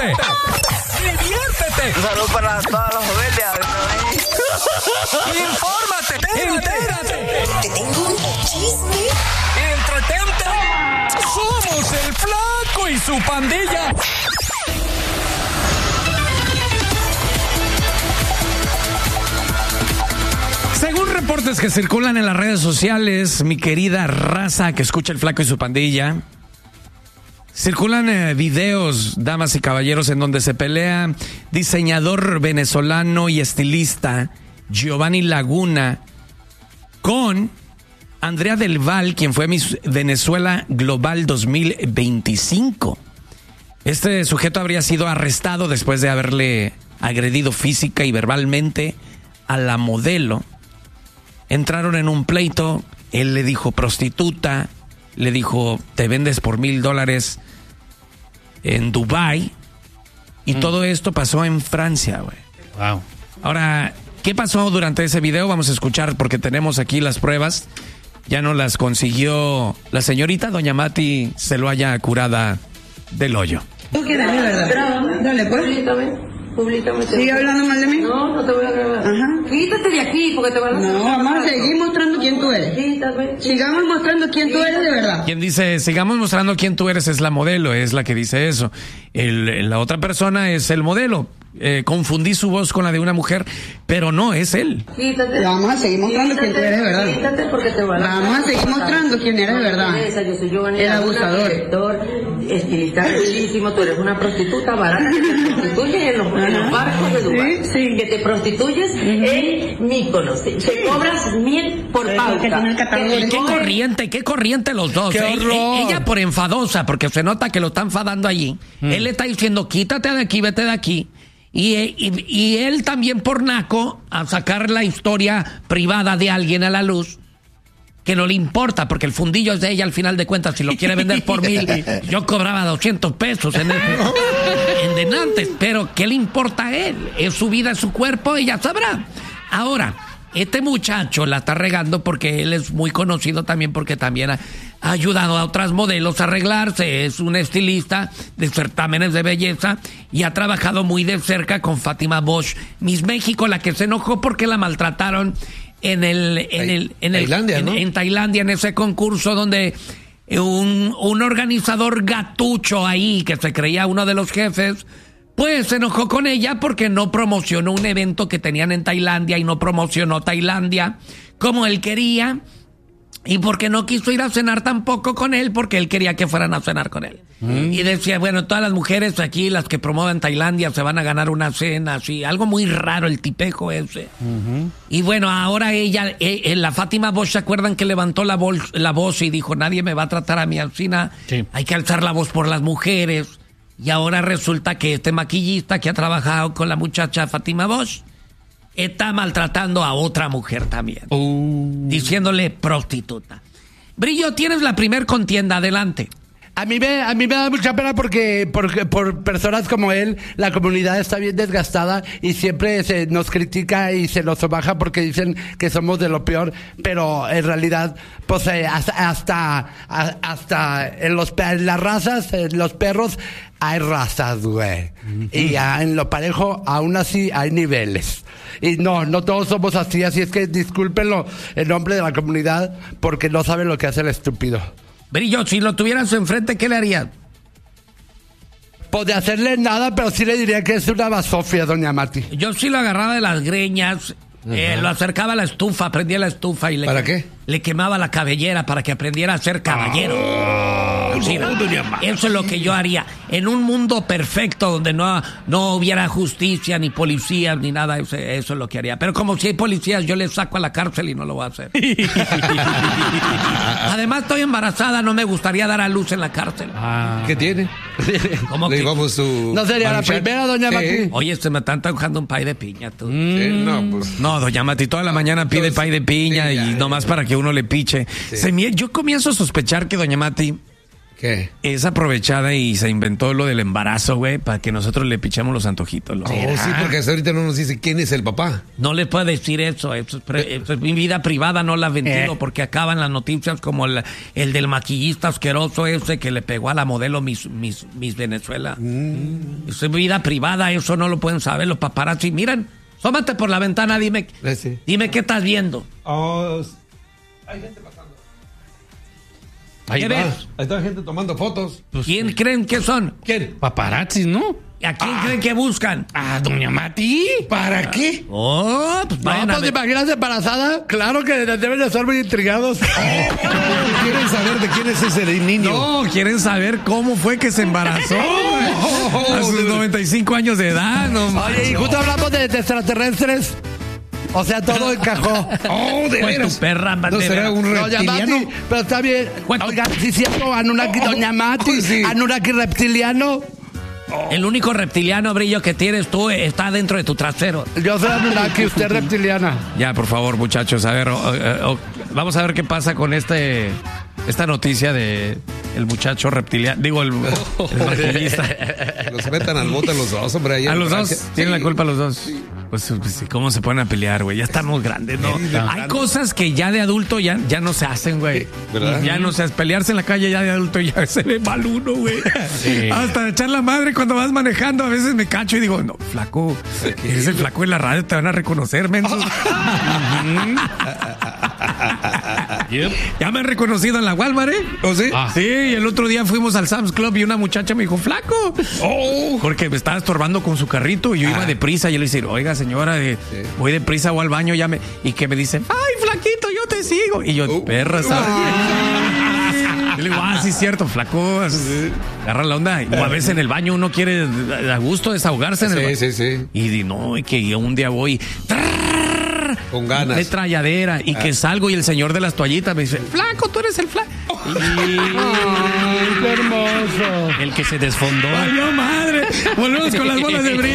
Diviértete. Un saludo para todas las familias. Infórmate. Entérate. Te tengo un chisme. Entretente. Somos el Flaco y su pandilla. Según reportes que circulan en las redes sociales, mi querida raza que escucha el Flaco y su pandilla, circulan videos, damas y caballeros, en donde se pelea diseñador venezolano y estilista Giovanni Laguna con Andrea Del Val, quien fue Miss Venezuela Global 2025. Este sujeto habría sido arrestado después de haberle agredido física y verbalmente a la modelo. Entraron en un pleito, él le dijo prostituta, le dijo te vendes por $1,000 en Dubái, y todo esto pasó en Francia, güey. Wow. Ahora, ¿qué pasó durante ese video? Vamos a escuchar porque tenemos aquí las pruebas. Ya no las consiguió la señorita doña Mati Celoaya curada del hoyo. ¿Tú quieres mi verdad? Dale, pues. Públicamente. ¿Sigue hablando mal de mí? No te voy a grabar. Ajá. Quítate de aquí porque te van a... No, vamos a seguir mostrando quién tú eres. Quítate. Sigamos mostrando quién tú eres de verdad. Quien dice, sigamos mostrando quién tú eres, es la modelo, es la que dice eso. La otra persona es el modelo. Confundí su voz con la de una mujer, pero no, es él. Quítate. Vamos a seguir mostrando quién tú eres de verdad. Quítate porque te van a... Vamos a seguir mostrando quién eres de verdad. Yo soy Giovanni, el abusador. Estilista bellísimo, tú eres una prostituta barata que te prostituyes en los barcos de Dubái. Sí. Que te prostituyes en Mykonos. Te cobras 1,000 por pauta. Qué corriente los dos. ¡Qué horror! Ella por enfadosa, porque se nota que lo está enfadando allí. Él le está diciendo, quítate de aquí, vete de aquí. Y él también por naco, a sacar la historia privada de alguien a la luz, que no le importa, porque el fundillo es de ella al final de cuentas. Si lo quiere vender por 1,000, yo cobraba $200 en denantes. Pero ¿qué le importa a él? Es su vida, es su cuerpo, ella sabrá. Ahora, este muchacho la está regando porque él es muy conocido también, porque también ha ayudado a otras modelos a arreglarse. Es un estilista de certámenes de belleza y ha trabajado muy de cerca con Fátima Bosch, Miss México, la que se enojó porque la maltrataron en Tailandia, en ese concurso donde un organizador gatucho ahí, que se creía uno de los jefes, pues se enojó con ella porque no promocionó un evento que tenían en Tailandia y no promocionó Tailandia como él quería, y porque no quiso ir a cenar tampoco con él, porque él quería que fueran a cenar con él. Y decía, bueno, todas las mujeres aquí, las que promuevan Tailandia, se van a ganar una cena, así, algo muy raro el tipejo ese. Y bueno, ahora ella, la Fátima Bosch, ¿se acuerdan que levantó la voz y dijo, nadie me va a tratar a mí así? Sí. Hay que alzar la voz por las mujeres. Y ahora resulta que este maquillista que ha trabajado con la muchacha Fátima Bosch está maltratando a otra mujer también, diciéndole prostituta. Brillo, tienes la primer contienda, adelante. A mí me da mucha pena porque por personas como él, la comunidad está bien desgastada y siempre se nos critica y se nos baja porque dicen que somos de lo peor, pero en realidad, pues hasta en las razas, en los perros, hay razas, güey. Y en lo parejo, aún así, hay niveles. Y no todos somos así es que discúlpenlo en nombre de la comunidad porque no saben lo que hace el estúpido. Brillo, si lo tuvieras enfrente, ¿qué le harías? Pues de hacerle nada, pero sí le diría que es una basofia, doña Mati. Yo sí lo agarraba de las greñas, lo acercaba a la estufa, prendía la estufa y ¿Para qué? Le quemaba la cabellera para que aprendiera a ser caballero. Eso es lo que yo haría. En un mundo perfecto donde no hubiera justicia, ni policías, ni nada, eso es lo que haría. Pero como si hay policías, yo les saco a la cárcel y no lo voy a hacer. Además, estoy embarazada, no me gustaría dar a luz en la cárcel. ¿Qué tiene? ¿Cómo que? No sería la primera, doña Mati. Oye, se me está antojando un pay de piña, tú. No, doña Mati, toda la mañana pide pay de piña y nomás para que uno le piche. Sí. Yo comienzo a sospechar que doña Mati ¿Qué? Es aprovechada y se inventó lo del embarazo, güey, para que nosotros le pichemos los antojitos. Sí, porque hasta ahorita no nos dice quién es el papá. No le puedo decir eso es mi vida privada, no la ventilo porque acaban las noticias como el del maquillista asqueroso ese que le pegó a la modelo Miss Venezuela. Eso es vida privada, eso no lo pueden saber los paparazzi. Miren, sómate por la ventana, dime qué estás viendo. Hay gente pasando. ¿Qué ves? Ahí está gente tomando fotos. ¿Quién creen que son? ¿Quién? Paparazzis, ¿no? ¿A quién creen que buscan? ¿A doña Mati? ¿Para qué? Oh, pues vayan a ¿te ver. imaginas embarazada? Claro que deben de estar muy intrigados. ¿Quieren saber de quién es ese niño? No, quieren saber cómo fue que se embarazó a sus 95 años de edad. No, Oye, y justo hablamos de extraterrestres. O sea, todo encajó. Oh, de Fue veras. tu perra, ¿No será un Doña reptiliano? Mati, pero está bien. Oiga, sí es cierto, Anunnaki, doña Mati, sí. Anunnaki reptiliano. El único reptiliano, Brillo, que tienes tú está dentro de tu trasero. Yo soy Anunnaki, usted reptiliana. Ya, por favor, muchachos, a ver, vamos a ver qué pasa con esta noticia de el muchacho reptiliano, digo, el maquillista. Los metan al bote los dos, hombre. Ahí A en los dos, Francia. tienen Sí. la culpa los dos. Pues, ¿cómo se ponen a pelear, güey? Ya estamos grandes, ¿no? Sí, de Hay plano. cosas que ya de adulto ya no se hacen, güey. ¿Verdad? Ya no se pelearse en la calle ya de adulto ya se ve mal uno, güey. Hasta echar la madre cuando vas manejando, a veces me cacho y digo, no, flaco, eres el flaco de la radio, te van a reconocer, menso. Ya me han reconocido en la Walmart, ¿eh? ¿Oh, sí? Sí, y el otro día fuimos al Sam's Club y una muchacha me dijo, flaco. Porque me estaba estorbando con su carrito y yo iba deprisa. Y yo le dije, oiga, señora, voy deprisa, voy al baño, y que me dicen, ay, flaquito, yo te sigo. Y yo, perra, ¿sabes? Yo le digo, sí es cierto, flaco. Agarra la onda. O a veces en el baño uno quiere a gusto desahogarse en el baño. Sí. Y no, y que un día voy Con ganas. de tralladera y que salgo y el señor de las toallitas me dice, flaco, tú eres el flaco. ¡Qué hermoso! El que se desfondó. ¡Ay, madre! Volvemos con las bolas de brillo.